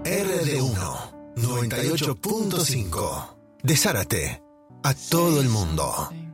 RD1 98.5. De Zárate a todo el mundo.